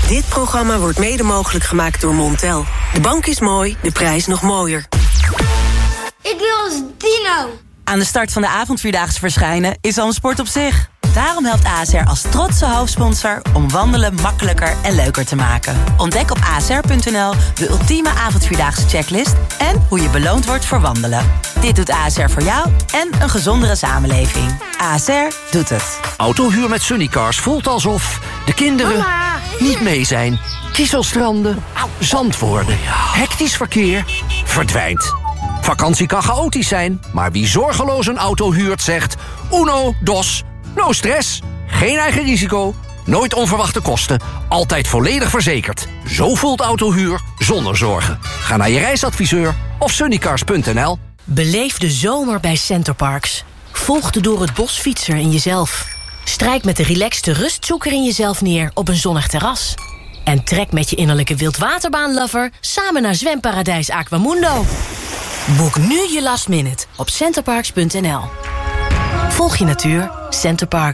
Dit programma wordt mede mogelijk gemaakt door Montel. De bank is mooi, de prijs nog mooier. Ik wil als dino. Aan de start van de avondvierdaagse verschijnen is al een sport op zich. Daarom helpt ASR als trotse hoofdsponsor om wandelen makkelijker en leuker te maken. Ontdek op asr.nl de ultieme avondvierdaagse checklist en hoe je beloond wordt voor wandelen. Dit doet ASR voor jou en een gezondere samenleving. ASR doet het. Autohuur met Sunnycars voelt alsof de kinderen niet mee zijn. Kieselstranden, zand worden, hectisch verkeer, verdwijnt. Vakantie kan chaotisch zijn, maar wie zorgeloos een auto huurt zegt... Uno, dos, no stress, geen eigen risico, nooit onverwachte kosten... altijd volledig verzekerd. Zo voelt autohuur zonder zorgen. Ga naar je reisadviseur of sunnycars.nl. Beleef de zomer bij Centerparks. Volg de door het bos fietser in jezelf. Strijk met de relaxte rustzoeker in jezelf neer op een zonnig terras. En trek met je innerlijke wildwaterbaanlover samen naar zwemparadijs Aquamundo. Boek nu je last minute op centerparks.nl. Volg je natuur, Centerparks.